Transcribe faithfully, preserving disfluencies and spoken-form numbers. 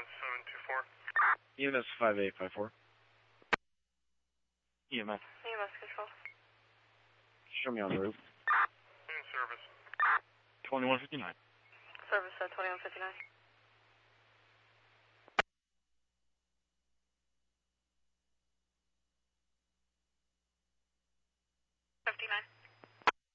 seven two four. E M S five eight five four. E M S. E M S control. Show me on the roof. In service. twenty-one fifty-nine. Service at twenty-one fifty-nine. fifty-nine.